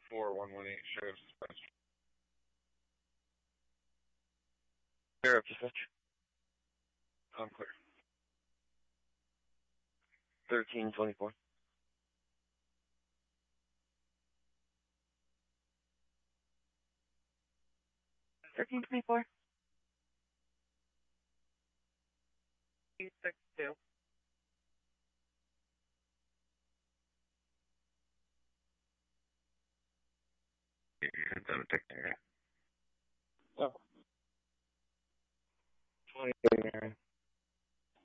4118, Sheriff's Dispatch. Sheriff Dispatch. I'm clear. 1324. 1324. 262. Oh. 20.